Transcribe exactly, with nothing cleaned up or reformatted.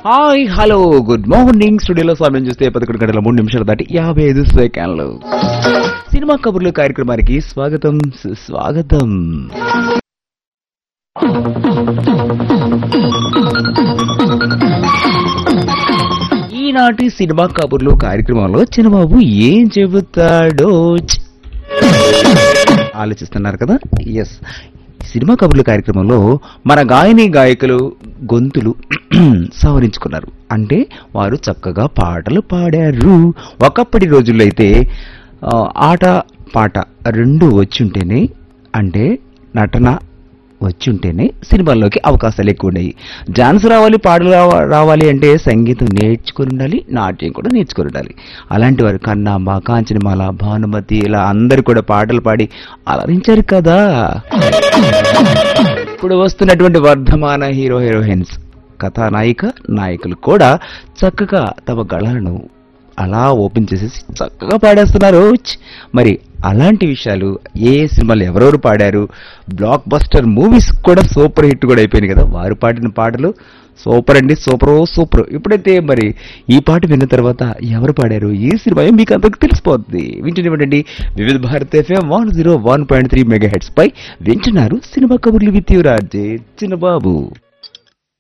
Hi hello good morning. స్టూడియోలో సమయం చూస్తే పదకొండు గంటల మూడు నిమిషాలు దాటి యాభై ఐదు సెకండ్లు. సినిమా కబుర్లు కార్యక్రమానికి స్వాగతం స్వాగతం. ఈనాటి సినిమా కబుర్లు కార్యక్రమంలో చిన్నబాబు ఏం చెబుతాడో ఆలోచిస్తున్నారు కదా. ఎస్, సినిమా కబుర్ల కార్యక్రమంలో మన గాయని గాయకులు గొంతులు సవరించుకున్నారు. అంటే వారు చక్కగా పాటలు పాడారు. ఒకప్పటి రోజుల్లో అయితే ఆట పాట రెండు వచ్చుంటేనే, అంటే నటన వచ్చుంటేనే సినిమాల్లోకి అవకాశాలు ఎక్కువ ఉన్నాయి. డాన్స్ రావాలి, పాటలు రావాలి అంటే సంగీతం నేర్చుకుని ఉండాలి, నాట్యం కూడా నేర్చుకుని ఉండాలి. అలాంటి వారు కన్నాంబ, కాంచనమాల, భానుమతి ఇలా అందరు కూడా పాటలు పాడి అలరించారు కదా. ఇప్పుడు వస్తున్నటువంటి వర్ధమాన హీరో హీరోయిన్స్, కథానాయిక నాయకులు కూడా చక్కగా తమ గళాలను అలా ఓపెన్ చేసేసి చక్కగా పాడేస్తున్నారు. మరి అలాంటి విషయాలు ఏ సినిమాలు ఎవరెవరు పాడారు, బ్లాక్ బస్టర్ మూవీస్ కూడా సూపర్ హిట్ కూడా అయిపోయినాయి కదా. వారు పాడిన పాటలు సూపర్ అండి, సూపర్ సూపర్. ఇప్పుడైతే మరి ఈ పాట విన్న తర్వాత ఎవరు పాడారు, ఈ సినిమా మీకు అందరికి తెలిసిపోతుంది. వింటున్నటువంటి వివిధ Bharat FM one zero one point three mega heads పై వింటున్నారు సినిమా కబుర్లు విత్ యువరాజే చిన్నబాబు.